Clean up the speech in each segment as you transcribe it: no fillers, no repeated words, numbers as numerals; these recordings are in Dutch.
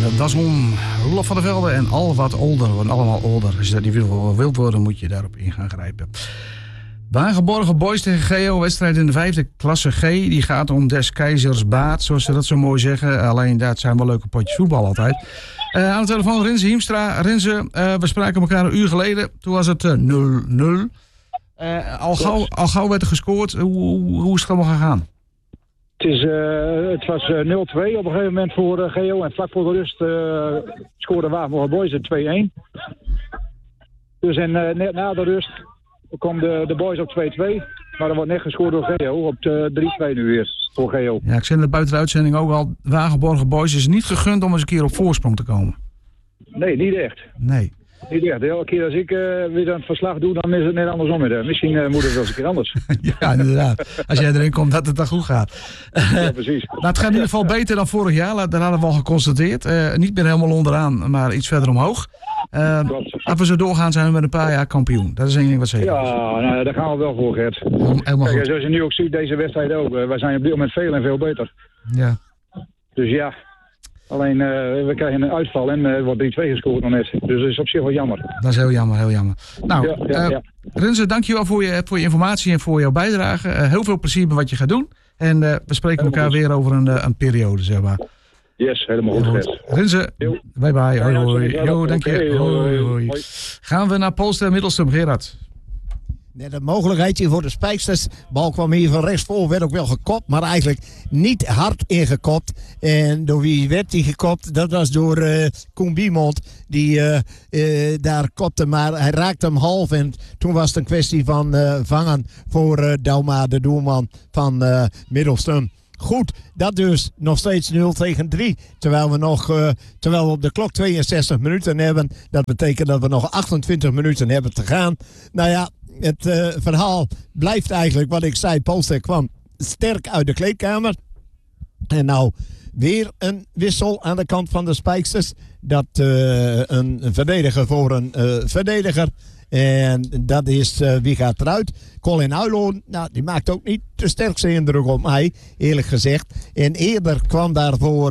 Dazon, Roelof van der Velde en al wat older. Want allemaal older. Als je dat niet wilt worden, moet je daarop in gaan grijpen. Wagenborgen Boys tegen Geo. Wedstrijd in de 5e klasse G. Die gaat om des keizers baat, zoals ze dat zo mooi zeggen. Alleen dat zijn wel leuke potjes voetbal altijd. Aan de telefoon Rinze Hiemstra. Rinze, we spraken elkaar een uur geleden. Toen was het 0-0. Al gauw werd er gescoord. Hoe is het allemaal gegaan? Het was 0-2 op een gegeven moment voor Geo. En vlak voor de rust scoorde Wagenborgen Boys het 2-1. Dus net na de rust kwam de Boys op 2-2. Maar er wordt net gescoord door Geo op 3-2 nu weer voor Geo. Ja, ik zei net buiten de uitzending ook al. Wagenborgen Boys is niet gegund om eens een keer op voorsprong te komen. Nee, niet echt. Nee. Niet echt. Elke keer als ik weer het verslag doe, dan is het net andersom weer. Misschien moet het wel eens een keer anders. Ja, inderdaad. Als jij erin komt, dat het dan goed gaat. Ja, precies. Nou, het gaat in ieder geval beter dan vorig jaar. Daar hadden we al geconstateerd. Niet meer helemaal onderaan, maar iets verder omhoog. Als we zo doorgaan, zijn we met een paar jaar kampioen. Dat is één ding wat zeker is. Ja, nou, daar gaan we wel voor, Gert. Helemaal goed. Zoals je nu ook ziet, deze wedstrijd ook. Wij zijn op dit moment veel en veel beter. Ja. Dus ja. Alleen, we krijgen een uitval en er wordt 3-2 gescoord nog net. Dus dat is op zich wel jammer. Dat is heel jammer, heel jammer. Nou, ja. Rinze, dankjewel voor je informatie en voor jouw bijdrage. Heel veel plezier met wat je gaat doen. En we spreken elkaar weer over een periode, zeg maar. Yes, helemaal goed, Gert. Rinze, bye bye. Hoi, hoi. Jo, dank je. Hoi, hoi. Gaan we naar Polster Middelstum, Gerard. Net een mogelijkheidje voor de Spijksters. Bal kwam hier van rechts voor, werd ook wel gekopt, maar eigenlijk niet hard ingekopt. En door wie werd die gekopt? Dat was door Koen Biemond, die daar kopte, maar hij raakte hem half. En toen was het een kwestie van vangen voor Dauma, de doelman van Middelstum. Goed, dat dus nog steeds 0-3. Terwijl we op de klok 62 minuten hebben. Dat betekent dat we nog 28 minuten hebben te gaan. Nou ja, het verhaal blijft eigenlijk wat ik zei. Polster kwam sterk uit de kleedkamer. En nou weer een wissel aan de kant van de Spijksters. Dat een verdediger voor een verdediger. En dat is, wie gaat eruit? Colin Uiloon, nou, die maakt ook niet de sterkste indruk op mij, eerlijk gezegd. En eerder kwam daarvoor,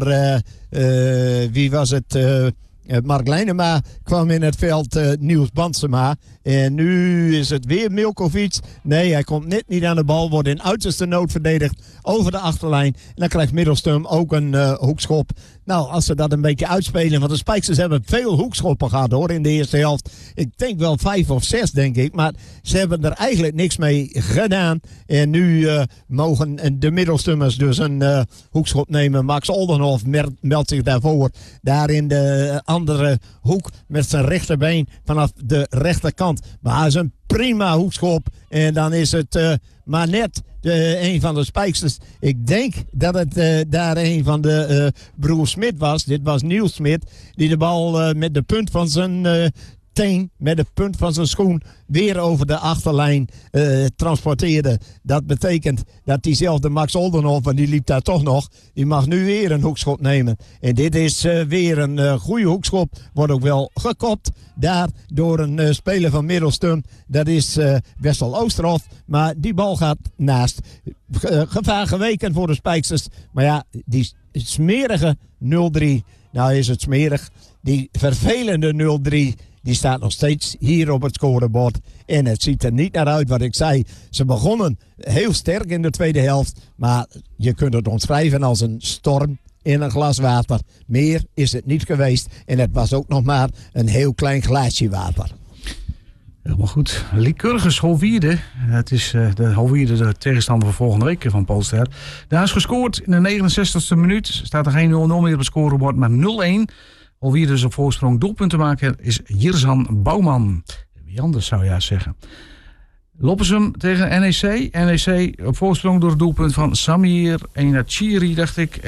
wie was het? Mark Leinema kwam in het veld, Niels Bandsema. En nu is het weer Milkovic. Nee, hij komt net niet aan de bal. Wordt in uiterste nood verdedigd over de achterlijn. En dan krijgt Middelstum ook een hoekschop. Nou, als ze dat een beetje uitspelen. Want de Spijksters hebben veel hoekschoppen gehad hoor in de eerste helft. Ik denk wel 5 of 6 denk ik. Maar ze hebben er eigenlijk niks mee gedaan. En nu mogen de Middelstummers dus een hoekschop nemen. Max Oldenhof meldt zich daarvoor. Daar in de andere hoek met zijn rechterbeen vanaf de rechterkant. Maar het is een prima hoekschop. En dan is het maar net een van de Spijksters. Ik denk dat het daar een van de broer Smit was. Dit was Niels Smit. Die de bal met de punt van zijn teen, met de punt van zijn schoen weer over de achterlijn transporteerde. Dat betekent dat diezelfde Max Oldenhof, en die liep daar toch nog, die mag nu weer een hoekschop nemen. En dit is weer een goede hoekschop. Wordt ook wel gekopt daar door een speler van Middelstum. Dat is Wessel Oosterhof. Maar die bal gaat naast. Gevaar geweken voor de Spijksters. Maar ja, die smerige 0-3. Nou is het smerig. Die vervelende 0-3. Die staat nog steeds hier op het scorebord. En het ziet er niet naar uit wat ik zei. Ze begonnen heel sterk in de tweede helft. Maar je kunt het omschrijven als een storm in een glas water. Meer is het niet geweest. En het was ook nog maar een heel klein glaasje water. Helemaal goed. Lycurgus Holwierde. Het is de Holwierde, de tegenstander van volgende week van Polster. Daar is gescoord in de 69e minuut. Staat er geen 0-0 meer op het scorebord, maar 0-1. Holwierde dus op voorsprong. Doelpunten maken is Jirzan Bouwman. Wie anders zou je zeggen. Loppersum tegen NEC. NEC op voorsprong door het doelpunt van Samir Enachiri, dacht ik.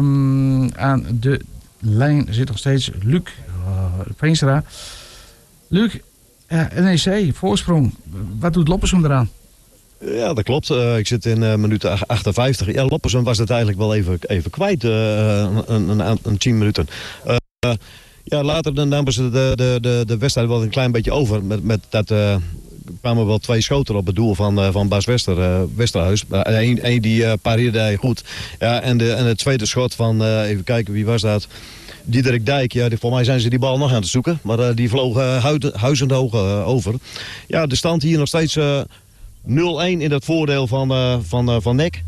Aan de lijn zit nog steeds Luc Veenstra. Luc, NEC, voorsprong. Wat doet Loppersum eraan? Ja, dat klopt. Ik zit in minuut 58. Ja, Loppersum was het eigenlijk wel even kwijt. Een 10 minuten. Ja, later dan namen ze de wedstrijd wel een klein beetje over. Met dat kwamen wel 2 schoten op het doel van Bas Westerhuis. Eén die pareerde hij goed. Ja, en het tweede schot van, even kijken, wie was dat? Diederik Dijk, ja, voor mij zijn ze die bal nog aan het zoeken. Maar die vloog huizend hoog over. Ja, de stand hier nog steeds 0-1 in het voordeel van NEC.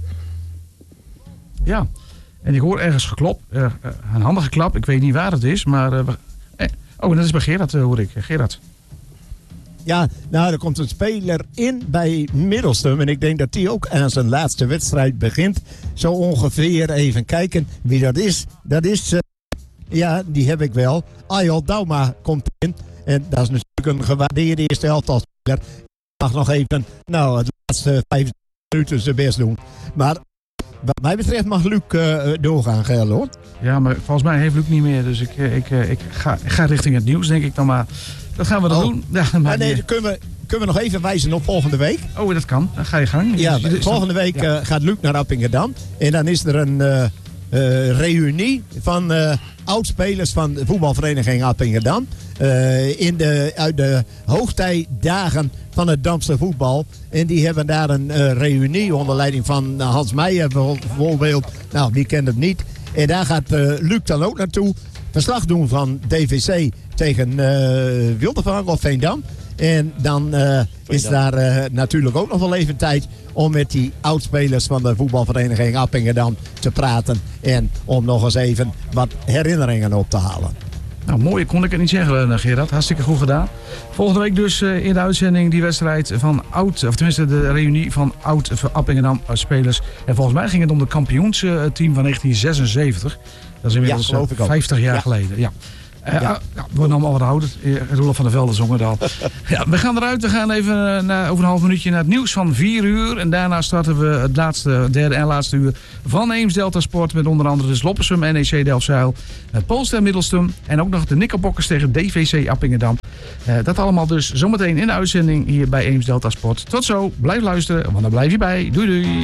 Ja, en ik hoor ergens geklop. Een handige klap, ik weet niet waar het is. Maar, dat is bij Gerard, hoor ik. Gerard. Ja, nou, er komt een speler in bij Middelstum. En ik denk dat die ook aan zijn laatste wedstrijd begint. Zo ongeveer even kijken wie dat is. Dat is, ja, die heb ik wel. Ayol Dauma komt in. En dat is natuurlijk een gewaardeerde eerste elftalspeler. Mag nog even, het laatste 5 minuten zijn best doen. Maar wat mij betreft mag Luc doorgaan, Gerlo, hoor. Ja, maar volgens mij heeft Luc niet meer. Dus ik ga richting het nieuws, denk ik dan maar. Dat gaan we dan doen. Ja, maar dan kunnen we nog even wijzen op volgende week. Oh, dat kan. Dan ga je gang. Ja, volgende week gaat Luc naar Appingedam. En dan is er een reunie van oudspelers van de voetbalvereniging Appingedam. Uit de hoogtijdagen van het Damster voetbal. En die hebben daar een reunie onder leiding van Hans Meijer bijvoorbeeld. Nou, wie kent het niet. En daar gaat Luc dan ook naartoe. Verslag doen van DVC tegen Wildervank of Veendam. En dan is daar natuurlijk ook nog wel even tijd om met die oudspelers van de voetbalvereniging Appingedam te praten. En om nog eens even wat herinneringen op te halen. Nou, mooi kon ik het niet zeggen, Gerard. Hartstikke goed gedaan. Volgende week dus in de uitzending die wedstrijd van de reunie van oud Appingedam spelers. En volgens mij ging het om de kampioensteam van 1976. Dat is inmiddels 50 jaar geleden. Ja. We worden allemaal wat ouder. Roelof van der Velde zong het al. Ja, we gaan eruit. We gaan even over een half minuutje naar het nieuws van 4 uur. En daarna starten we het derde en laatste uur van Eems Delta Sport. Met onder andere dus Loppersum, NEC Delfzijl, Poolster Middelstum. En ook nog de Nikkelbokkers tegen DVC Appingedam. Dat allemaal dus zometeen in de uitzending hier bij Eems Delta Sport. Tot zo. Blijf luisteren, want dan blijf je bij. Doei doei.